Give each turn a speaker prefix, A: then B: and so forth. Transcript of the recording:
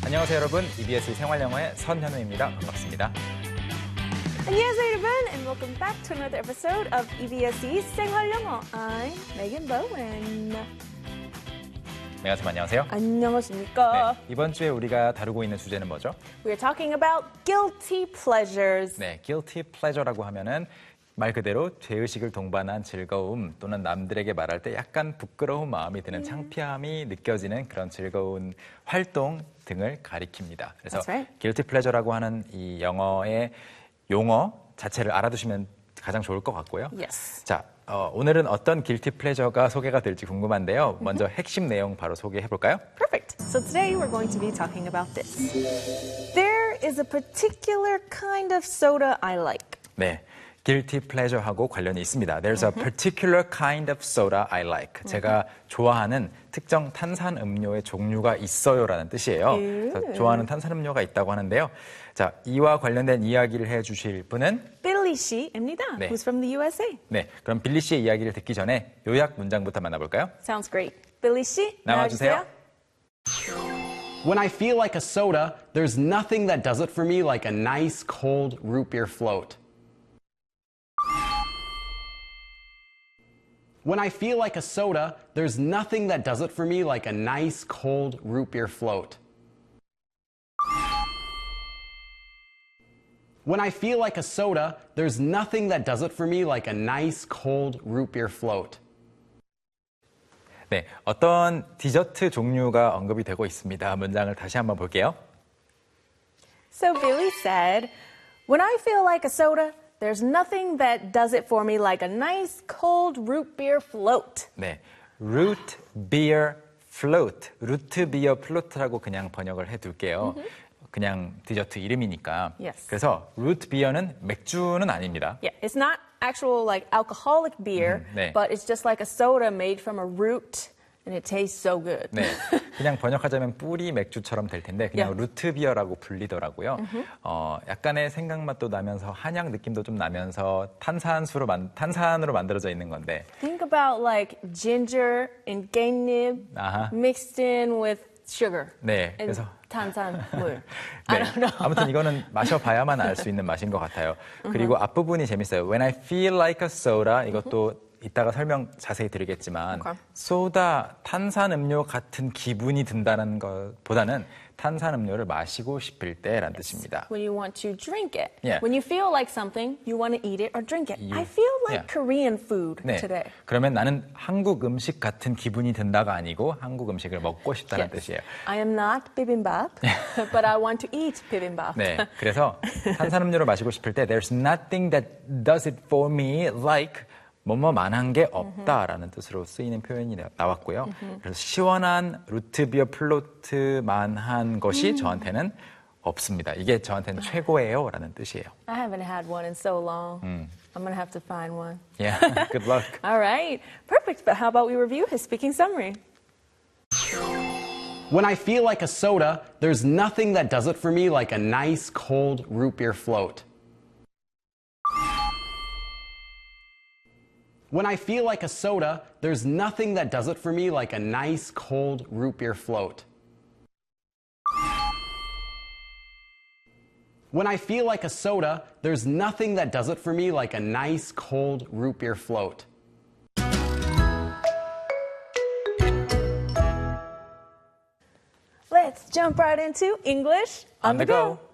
A: 안녕하세요 여러분, EBS 생활영어의 선현우입니다. 반갑습니다.
B: 안녕하세요 여러분, and welcome back to another episode of EBS's 생활영어. I'm Megan Bowen.
A: 네, 안녕하세요.
B: 안녕하십니까?
A: 네, 이번 주에 우리가 다루고 있는 주제는 뭐죠?
B: We are talking about guilty pleasures.
A: 네, guilty pleasure라고 하면은 말 그대로 죄의식을 동반한 즐거움 또는 남들에게 말할 때 약간 부끄러운 마음이 드는 창피함이 느껴지는 그런 즐거운 활동 등을 가리킵니다. 그래서
B: That's right.
A: guilty pleasure라고 하는 이 영어의 용어 자체를 알아두시면 가장 좋을 것 같고요.
B: Yes.
A: 자, 오늘은 어떤 guilty pleasure가 소개가 될지 궁금한데요. 먼저 핵심 내용 바로 소개해 볼까요?
B: Perfect. So today we're going to be talking about this. There is a particular kind of soda I like.
A: 네. guilty pleasure하고 관련이 있습니다. There's a particular kind of soda I like. 제가 좋아하는 특정 탄산음료의 종류가 있어요라는 뜻이에요. 그래서 좋아하는 탄산음료가 있다고 하는데요. 자, 이와 관련된 이야기를 해주실 분은
B: Billy 씨입니다.
A: 네.
B: Who's from the USA.
A: 네, 그럼 빌리 씨의 이야기를 듣기 전에 요약 문장부터 만나볼까요?
B: Sounds great. Billy 씨,
A: 나와주세요.
C: When I feel like a soda, there's nothing that does it for me like a nice cold root beer float. When I feel like a soda, there's nothing that does it for me like a nice cold root beer float. When I feel like a soda, there's nothing that does it for me like a nice cold root beer float.
A: 네, 어떤 디저트 종류가 언급이 되고 있습니다. 문장을 다시 한번 볼게요.
B: So Billy said, when I feel like a soda, there's nothing that does it for me like a nice cold root beer float.
A: 네, root beer float, root beer float라고 그냥 번역을 해둘게요. 그냥 디저트 이름이니까.
B: Yes.
A: 그래서 root beer는 맥주는 아닙니다.
B: Yeah, it's not actual like alcoholic beer,
A: 네.
B: but it's just like a soda made from a root, and it tastes so good.
A: 네, 그냥 번역하자면 뿌리 맥주처럼 될 텐데 그냥
B: Yeah.
A: 루트 비어라고 불리더라고요. 약간의 생강맛도 나면서 한약 느낌도 좀 나면서 탄산으로 만들어져 있는 건데.
B: Think about like ginger and 깻잎
A: 아하.
B: mixed in with sugar.
A: 네,
B: and
A: 그래서
B: 탄산물. I
A: 네,
B: don't know.
A: 아무튼 이거는 마셔봐야만 알 수 있는 맛인 것 같아요. 그리고 앞부분이 재밌어요. When I feel like a soda 이것도 이따가 설명 자세히 드리겠지만
B: Okay.
A: 소다, 탄산음료 같은 기분이 든다는 것보다는 탄산음료를 마시고 싶을 때란 뜻입니다.
B: When you want to drink it.
A: Yeah.
B: When you feel like something, you want to eat it or drink it. I feel like
A: Yeah.
B: Korean food
A: 네,
B: today.
A: 그러면 나는 한국 음식 같은 기분이 든다가 아니고 한국 음식을 먹고 싶다는
B: Yes.
A: 뜻이에요.
B: I am not bibimbap, but I want to eat bibimbap.
A: 네, 그래서 탄산음료를 마시고 싶을 때 There's nothing that does it for me like 뭐뭐만한 게 없다라는 뜻으로 쓰이는 표현이 나왔고요. 그래서 시원한 루트비어 플로트만한 것이 저한테는 없습니다. 이게 저한테는 최고예요 라는 뜻이에요.
B: I haven't had one in so long. I'm going to have to find one.
A: Yeah, good luck.
B: All right. Perfect. But how about we review his speaking summary?
C: When I feel like a soda, there's nothing that does it for me like a nice cold root beer float. When I feel like a soda, there's nothing that does it for me like a nice cold root beer float. When I feel like a soda, there's nothing that does it for me like a nice cold root beer float.
B: Let's jump right into English on the go.